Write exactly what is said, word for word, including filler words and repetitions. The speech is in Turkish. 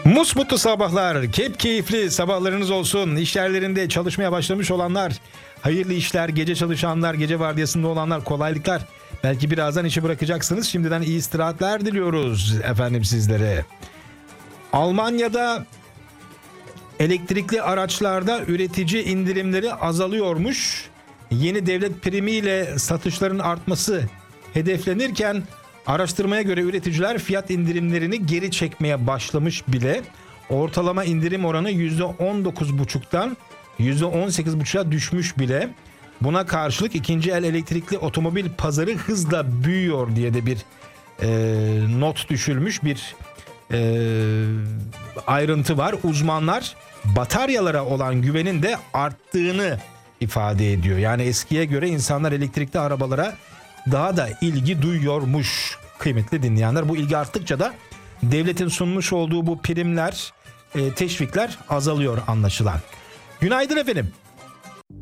Musmutlu sabahlar, kep keyifli sabahlarınız olsun. İş yerlerinde çalışmaya başlamış olanlar, hayırlı işler, gece çalışanlar, gece vardiyasında olanlar, kolaylıklar. Belki birazdan işi bırakacaksınız. Şimdiden iyi istirahatler diliyoruz efendim sizlere. Almanya'da elektrikli araçlarda üretici indirimleri azalıyormuş. Yeni devlet primiyle satışların artması hedeflenirken araştırmaya göre üreticiler fiyat indirimlerini geri çekmeye başlamış bile. Ortalama indirim oranı yüzde on dokuz buçuktan yüzde on sekiz buçuğa düşmüş bile. Buna karşılık ikinci el elektrikli otomobil pazarı hızla büyüyor diye de bir e, not düşülmüş, bir e, ayrıntı var. Uzmanlar bataryalara olan güvenin de arttığını ifade ediyor. Yani eskiye göre insanlar elektrikli arabalara daha da ilgi duyuyormuş kıymetli dinleyenler. Bu ilgi arttıkça da devletin sunmuş olduğu bu primler, e, teşvikler azalıyor anlaşılan. Günaydın efendim.